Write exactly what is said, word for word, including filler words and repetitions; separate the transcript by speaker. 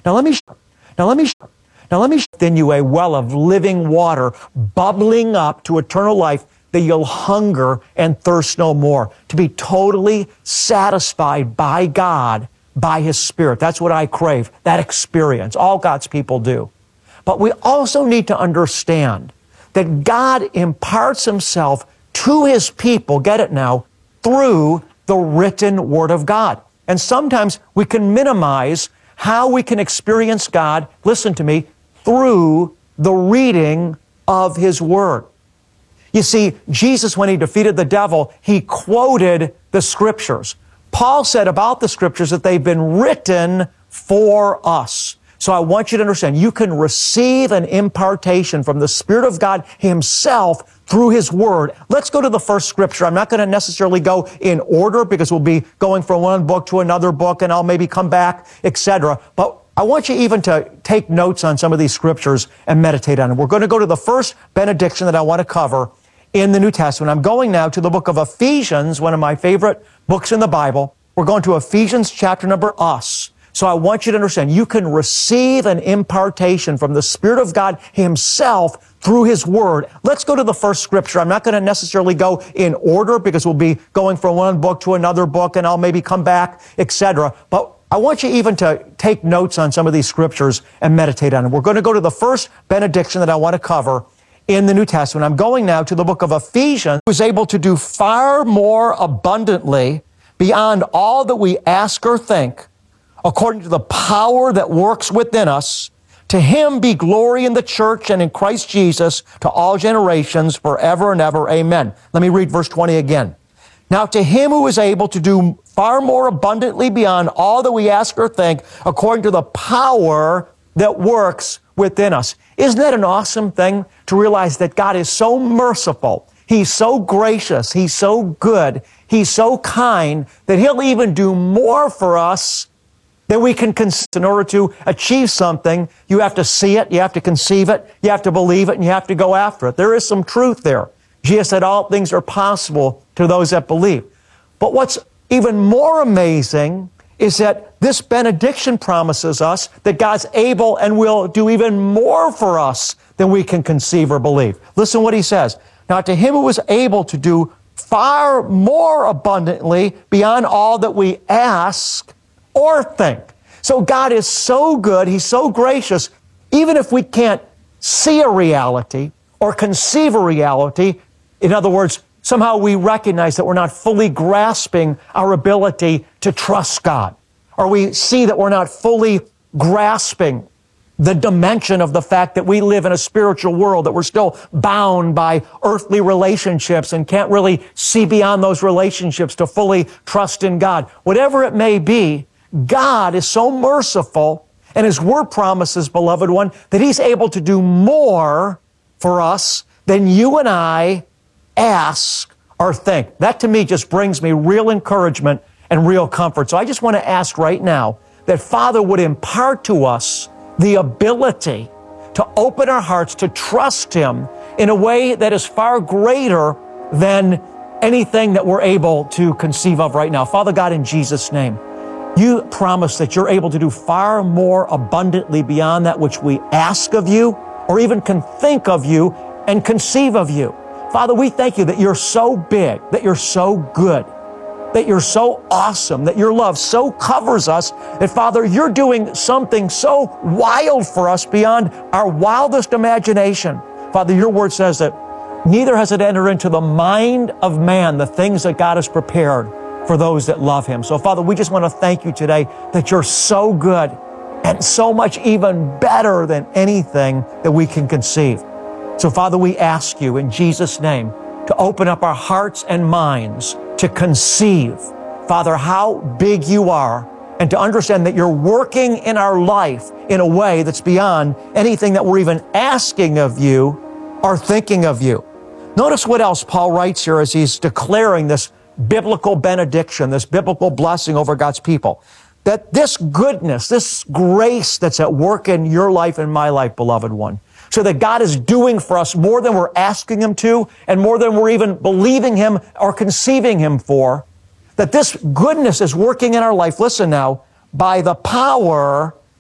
Speaker 1: Now let me, now let me, now let me in you a well of living water bubbling up to eternal life, that you'll hunger and thirst no more, to be totally satisfied by God, by His Spirit. That's what I crave, that experience. All God's people do. But we also need to understand that God imparts Himself to His people, get it now, through the written Word of God. And sometimes we can minimize how we can experience God, listen to me, through the reading of His Word. You see, Jesus, when He defeated the devil, He quoted the Scriptures. Paul said about the Scriptures that they've been written for us. So I want you to understand, you can receive an impartation from the Spirit of God Himself through His Word. Let's go to the first Scripture. I'm not going to necessarily go in order because we'll be going from one book to another book and I'll maybe come back, et cetera. But I want you even to take notes on some of these Scriptures and meditate on them. We're going to go to the first benediction that I want to cover in the New Testament. I'm going now to the book of Ephesians, one of my favorite books in the Bible. We're going to Ephesians chapter number us. So I want you to understand, you can receive an impartation from the Spirit of God Himself through His Word. Let's go to the first Scripture. I'm not going to necessarily go in order because we'll be going from one book to another book and I'll maybe come back, et cetera. But I want you even to take notes on some of these Scriptures and meditate on them. We're going to go to the first benediction that I want to cover in the New Testament. I'm going now to the book of Ephesians, who is able to do far more abundantly beyond all that we ask or think, according to the power that works within us. To Him be glory in the church and in Christ Jesus to all generations forever and ever. Amen. Let me read verse twenty again. Now to Him who is able to do far more abundantly beyond all that we ask or think, according to the power that works within us. Isn't that an awesome thing to realize that God is so merciful? He's so gracious. He's so good. He's so kind that He'll even do more for us than we can conceive. In order to achieve something, you have to see it, you have to conceive it, you have to believe it, and you have to go after it. There is some truth there. Jesus said all things are possible to those that believe. But what's even more amazing is that this benediction promises us that God's able and will do even more for us than we can conceive or believe. Listen what He says. Now to Him who is able to do far more abundantly beyond all that we ask or think. So God is so good, He's so gracious, even if we can't see a reality or conceive a reality, in other words, somehow we recognize that we're not fully grasping our ability to trust God, or we see that we're not fully grasping the dimension of the fact that we live in a spiritual world, that we're still bound by earthly relationships and can't really see beyond those relationships to fully trust in God. Whatever it may be, God is so merciful, and His Word promises, beloved one, that He's able to do more for us than you and I ask or think. That to me just brings me real encouragement and real comfort. So I just want to ask right now that Father would impart to us the ability to open our hearts to trust Him in a way that is far greater than anything that we're able to conceive of right now. Father God, in Jesus' name, You promise that You're able to do far more abundantly beyond that which we ask of You or even can think of You and conceive of You. Father, we thank You that You're so big, that You're so good, that You're so awesome, that Your love so covers us, that Father, You're doing something so wild for us beyond our wildest imagination. Father, Your Word says that neither has it entered into the mind of man the things that God has prepared for those that love Him. So Father, we just want to thank You today that You're so good and so much even better than anything that we can conceive. So Father, we ask You in Jesus' name to open up our hearts and minds to conceive, Father, how big You are, and to understand that You're working in our life in a way that's beyond anything that we're even asking of You or thinking of You. Notice what else Paul writes here as he's declaring this biblical benediction, this biblical blessing over God's people. That this goodness, this grace that's at work in your life and my life, beloved one, so that God is doing for us more than we're asking Him to and more than we're even believing Him or conceiving Him for, that this goodness is working in our life, listen now, by the power